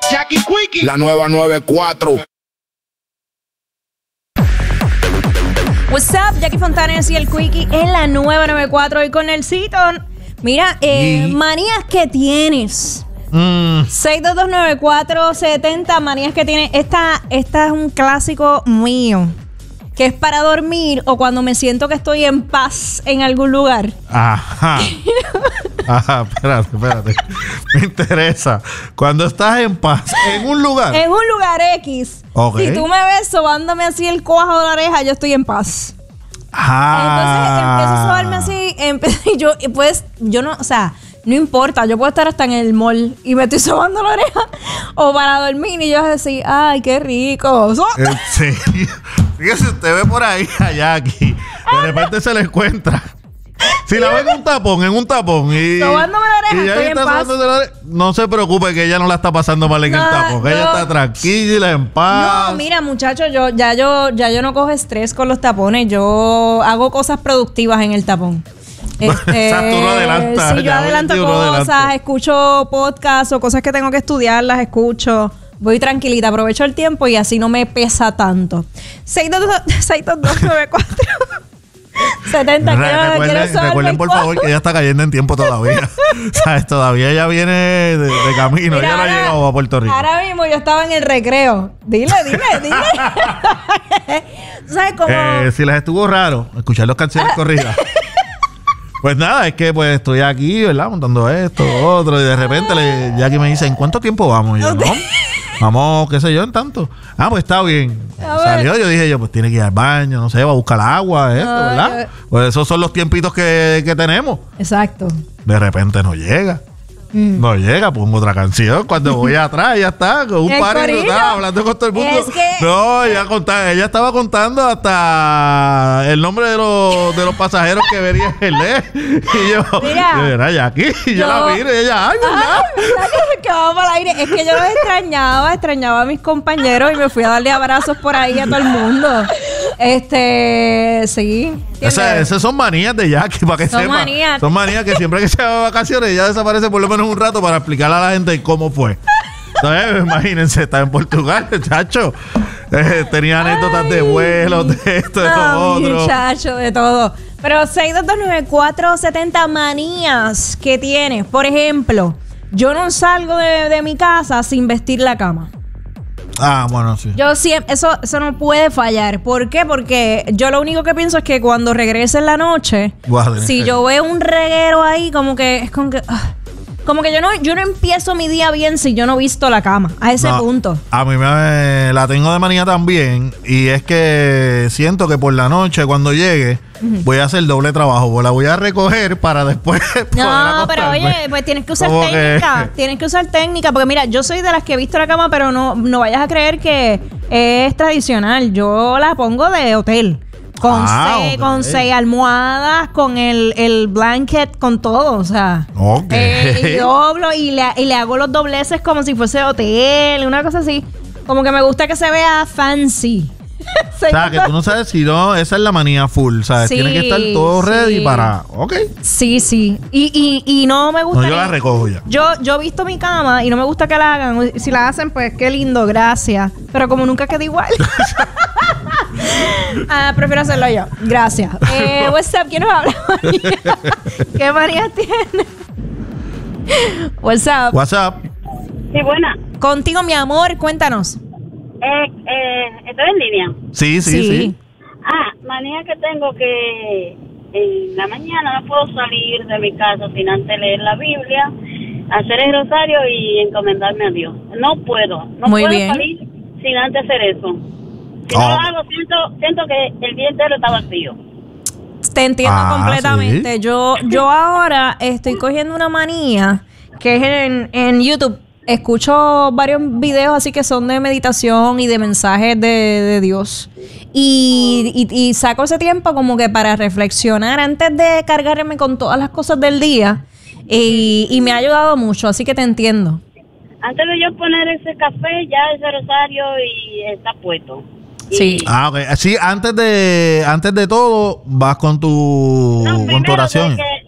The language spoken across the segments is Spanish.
Jackie Quickie, la nueva 94. What's up, Jackie Fontanes y el Quickie en la nueva 94 y con el Citon. Mira, manías que tienes. 6229470, manías que tienes. Esta es un clásico mío, que es para dormir o cuando me siento que estoy en paz en algún lugar. Ajá. Ajá, espérate. Me interesa. Cuando estás en paz, en un lugar. En un lugar X. Okay. Si tú me ves sobándome así el cuajo de la oreja, yo estoy en paz. Ah. Entonces empiezo a sobarme así. Yo no, o sea, no importa. Yo puedo estar hasta en el mall y me estoy sobando la oreja. O para dormir y yo así, ay, qué rico. ¿En serio? Fíjese, usted ve por ahí a Jackie. De repente se le encuentra. Si la ve en un tapón y sobándome la oreja, y estoy en paz. No se preocupe que ella no la está pasando mal en el tapón. Ella está tranquila, en paz. No, mira, muchachos, yo no cojo estrés con los tapones. Yo hago cosas productivas en el tapón. O sea, tú no adelantas. Sí, yo adelanto cosas, escucho podcasts o cosas que tengo que estudiar, las escucho. Voy tranquilita, aprovecho el tiempo y así no me pesa tanto. 62294 70. Recuerden por favor que ella está cayendo en tiempo todavía. ¿Sabes? Todavía ella viene de camino. Mira, ella no ha llegado a Puerto Rico. Ahora mismo yo estaba en el recreo. Dile. ¿Sabes cómo? Si les estuvo raro escuchar las canciones corridas. Pues nada, es que pues estoy aquí, ¿verdad? Montando esto, otro. Y de repente Jackie me dice, ¿en cuánto tiempo vamos? Y yo, no. Vamos, qué sé yo, en tanto. Pues está bien. Salió, yo dije, pues tiene que ir al baño, no sé, va a buscar agua, ¿verdad? Pues esos son los tiempitos que tenemos. Exacto. De repente no llega. No llega, pongo otra canción. Cuando voy atrás, ya está, con un par hablando con todo el mundo. Es que... No, ella estaba contando hasta el nombre de los pasajeros que vería el Y yo era Jackie, y yo la miro y ella, ay, ¿verdad? Que vamos al aire. Es que yo los extrañaba a mis compañeros y me fui a darle abrazos por ahí a todo el mundo. Sí. Esas son manías de Jackie, para que sepa. Son manías que siempre que se va de vacaciones ella desaparece por lo menos un rato para explicarle a la gente cómo fue. Entonces, imagínense, está en Portugal, chacho. Tenía anécdotas de vuelos, de esto, de lo otro. Muchacho, de todo. Pero 6229470 manías que tienes. Por ejemplo, yo no salgo de mi casa sin vestir la cama. Bueno, sí. Yo siempre, eso no puede fallar. ¿Por qué? Porque yo lo único que pienso es que cuando regrese en la noche, si yo veo un reguero ahí, como que yo no empiezo mi día bien si yo no visto la cama. A ese punto. A mí la tengo de manía también. Y es que siento que por la noche, cuando llegue, voy a hacer doble trabajo. Pues la voy a recoger para después No, pero oye, pues tienes que usar técnica. Tienes que usar técnica. Porque mira, yo soy de las que he visto la cama, pero no vayas a creer que es tradicional. Yo la pongo de hotel. Con seis almohadas, con el blanket, con todo, o sea. Y doblo y le hago los dobleces como si fuese hotel, una cosa así. Como que me gusta que se vea fancy. O sea, que tú no sabes si no, esa es la manía full, ¿sabes? Sí, tiene que estar todo ready para... Sí. Y no me gusta... No, yo la recojo ya. Yo he visto mi cama y no me gusta que la hagan. Si la hacen, pues qué lindo, gracias. Pero como nunca queda igual... prefiero hacerlo yo. Gracias. What's up? ¿Quién nos habla? ¿Qué manías tiene? What's up? Sí, buena. Contigo, mi amor, cuéntanos. ¿Estoy en línea? Sí. Manía que tengo que en la mañana no puedo salir de mi casa sin antes leer la Biblia, hacer el rosario y encomendarme a Dios. No puedo salir sin antes hacer eso. Si no lo hago, siento que el día entero está vacío. Te entiendo completamente. ¿Sí? Yo ahora estoy cogiendo una manía que es en YouTube. Escucho varios videos así que son de meditación y de mensajes de Dios. Y saco ese tiempo como que para reflexionar antes de cargarme con todas las cosas del día. Y me ha ayudado mucho, así que te entiendo. Antes de yo poner ese café, ya ese rosario y está puesto. Sí. Ok. Sí, antes de todo vas con tu oración.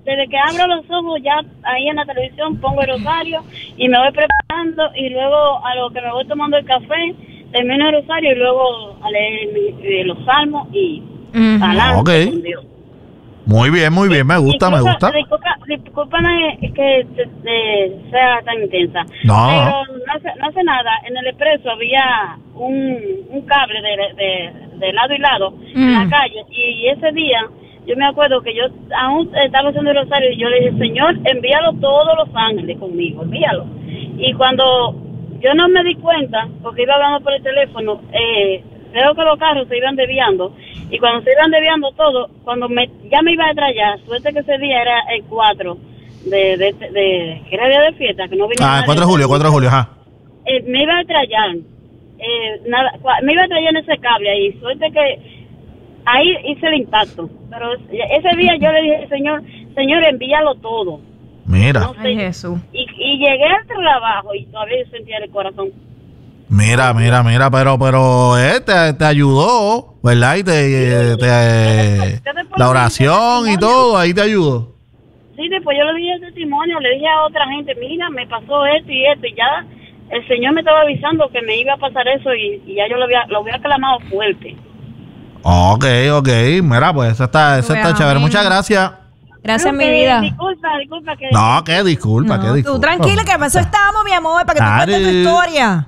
desde que abro los ojos, ya ahí en la televisión pongo el rosario y me voy preparando y luego a lo que me voy tomando el café, termino el rosario y luego a leer los salmos y adelante con Dios. Muy bien, me gusta. Discúlpame que sea tan intensa. No. Pero no hace nada. En el expreso había un cable de lado y lado en la calle. Y ese día, yo me acuerdo que yo aún estaba haciendo el rosario y yo le dije, Señor, envíalo todos los ángeles conmigo, envíalo. Y cuando yo no me di cuenta, porque iba hablando por el teléfono, veo que los carros se iban desviando. Y cuando se iban desviando todo, cuando ya me iba a traer, suerte que ese día era el 4 que era día de fiesta, que no vino. 4 de julio, ajá. Me iba a traer, me iba a traer en ese cable ahí, suerte que ahí hice el impacto. Pero ese día yo le dije, Señor, envíalo todo. Mira. No sé, Ay, Jesús. Y llegué al trabajo y todavía sentía el corazón. Mira, pero te ayudó, ¿verdad? Y la oración y todo, ahí te ayudó. Sí, después yo le dije el testimonio, le dije a otra gente, mira, me pasó esto y ya el Señor me estaba avisando que me iba a pasar eso y ya yo lo había clamado fuerte. Ok, mira, pues eso está chévere, muchas gracias. Gracias, mi vida. Disculpa que... No, qué disculpa. Tú tranquila, que para eso estábamos, mi amor, para que tú cuentes tu historia.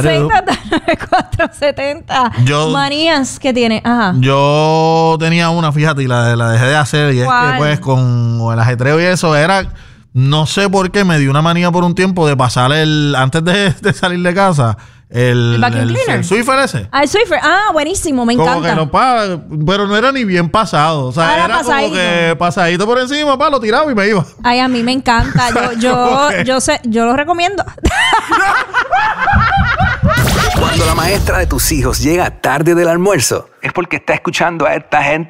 639-470. Manías que tiene. Ajá. Yo tenía una, fíjate, y la dejé de hacer. Y ¿cuál? es que pues con el ajetreo y eso era... No sé por qué me dio una manía por un tiempo de pasar antes de salir de casa, el vacuum cleaner. El Swiffer ese. El Swiffer. buenísimo, me encanta. Como que no pero no era ni bien pasado. O sea, era como que pasadito por encima, lo tiraba y me iba. Ay, a mí me encanta. Yo lo recomiendo. Cuando la maestra de tus hijos llega tarde del almuerzo, es porque está escuchando a esta gente.